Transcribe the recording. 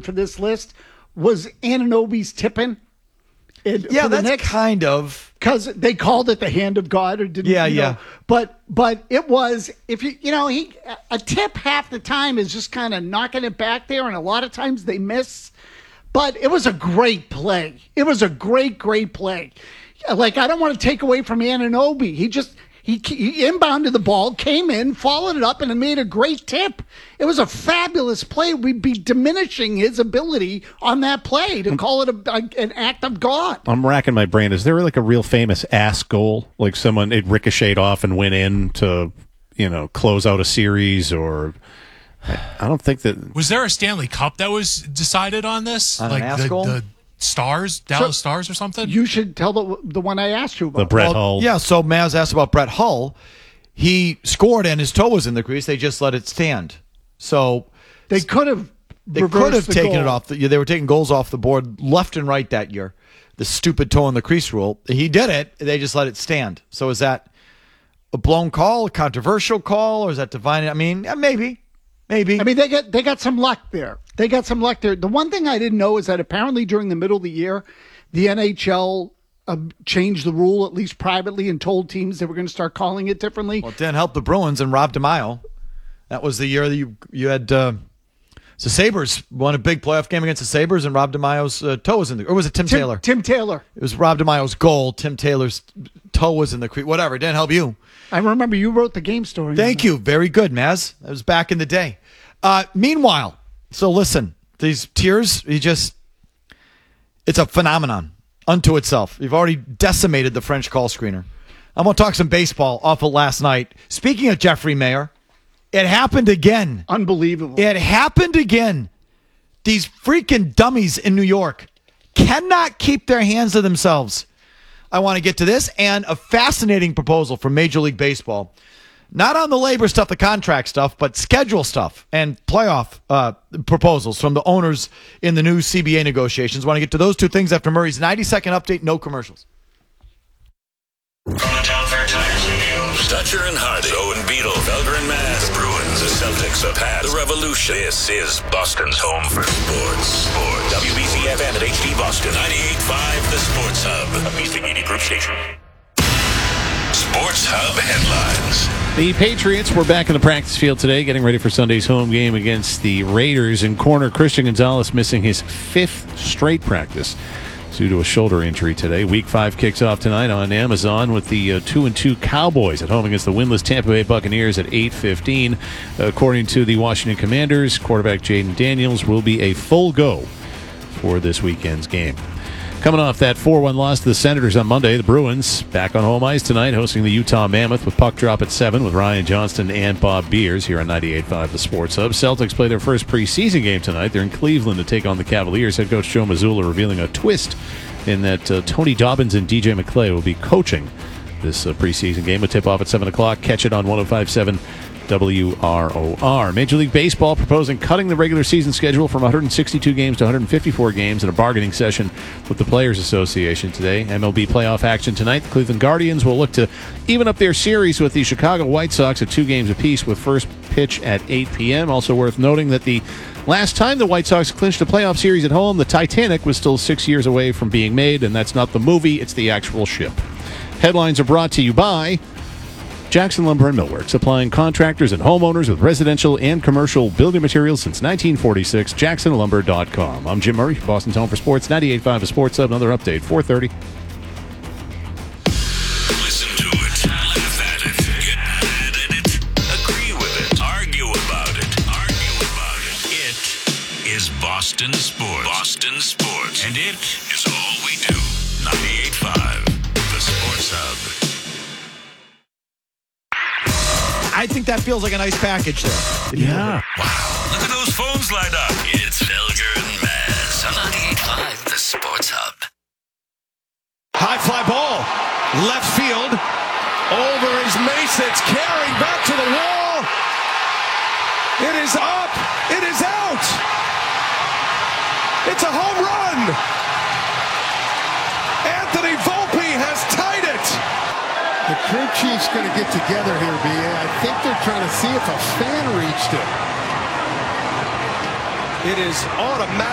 for this list was Anunoby's tipping. Yeah, that's kind of because they called it the hand of God, or didn't? Yeah. But it was, if a tip half the time is just kind of knocking it back there, and a lot of times they miss. But it was a great play. It was a great play. Like, I don't want to take away from Anunoby. He inbounded the ball, came in, followed it up, and it made a great tip. It was a fabulous play. We'd be diminishing his ability on that play to call it an act of God. I'm racking my brain. Is there like a real famous ass goal? Like it ricocheted off and went in to, close out a series, or I don't think that. Was there a Stanley Cup that was decided on this? On an ass goal? The Stars, Dallas Stars or something? You should tell the one I asked you about. The Brett Hull. Yeah, so Maz asked about Brett Hull. He scored and his toe was in the crease. They just let it stand. So they could have taken it off. They were taking goals off the board left and right that year. The stupid toe in the crease rule. He did it. They just let it stand. So is that a blown call, a controversial call, or is that divine? I mean, maybe. I mean, they got some luck there. The one thing I didn't know is that apparently during the middle of the year, the NHL changed the rule, at least privately, and told teams they were going to start calling it differently. Well, it didn't help the Bruins and Rob DeMaio. That was the year that you had the Sabres won a big playoff game against the Sabres, and Rob DeMaio's toe was in the. Or was it Tim Taylor? Tim Taylor. It was Rob DeMaio's goal. Tim Taylor's toe was in the crease. Whatever. It didn't help you. I remember you wrote the game story. Thank you. Very good, Maz. That was back in the day. Meanwhile, so listen, these tears, it's a phenomenon unto itself. You've already decimated the French call screener. I'm going to talk some baseball off of last night. Speaking of Jeffrey Mayer, it happened again. Unbelievable. It happened again. These freaking dummies in New York cannot keep their hands to themselves. I want to get to this and a fascinating proposal from Major League Baseball. Not on the labor stuff, the contract stuff, but schedule stuff and playoff proposals from the owners in the new CBA negotiations. Want to get to those two things after Murray's 90-second update, no commercials. From the Town Fair Tigers and News, Dutcher and Hardy, Owen Beetle, Felger and Mass, the Bruins, the Celtics, the Pats, the Revolution. This is Boston's home for sports. WBC-FM at HD Boston, 98.5 The Sports Hub, a Beasley Media Group station. Sports Hub headlines. The Patriots were back in the practice field today, getting ready for Sunday's home game against the Raiders. And corner Christian Gonzalez missing his 5th straight practice due to a shoulder injury today. Week 5 kicks off tonight on Amazon with the 2-2 Cowboys at home against the winless Tampa Bay Buccaneers at 8:15. According to the Washington Commanders, quarterback Jaden Daniels will be a full go for this weekend's game. Coming off that 4-1 loss to the Senators on Monday, the Bruins back on home ice tonight, hosting the Utah Mammoth with puck drop at 7 with Ryan Johnston and Bob Beers here on 98.5 The Sports Hub. Celtics play their first preseason game tonight. They're in Cleveland to take on the Cavaliers. Head coach Joe Mazzulla revealing a twist in that Tony Dobbins and DJ McClay will be coaching this preseason game. A tip-off at 7 o'clock. Catch it on 105.7 WROR. Major League Baseball proposing cutting the regular season schedule from 162 games to 154 games in a bargaining session with the Players Association today. MLB playoff action tonight. The Cleveland Guardians will look to even up their series with the Chicago White Sox at 2 games apiece with first pitch at 8 p.m. Also worth noting that the last time the White Sox clinched a playoff series at home, the Titanic was still 6 years away from being made, and that's not the movie, it's the actual ship. Headlines are brought to you by Jackson Lumber and Millwork, supplying contractors and homeowners with residential and commercial building materials since 1946. JacksonLumber.com. I'm Jim Murray, Boston's home for sports. 98.5 The Sports Hub. Another update, 4:30. Listen to it, laugh at it, get mad at it, agree with it, argue about it. It is Boston Sports. Boston Sports. And it is all we do. 98.5 The Sports Hub. I think that feels like a nice package there. Yeah. Wow, look at those phones light up. It's Felger and Maz on 98.5 The Sports Hub. High fly ball, left field, over his mace, it's carrying back to the wall. It is up, it is out. It's a home run. Anthony Volpe has tied it. The crew chief's going to get together here, B.A. I think they're trying to see if a fan reached it. It is automatic.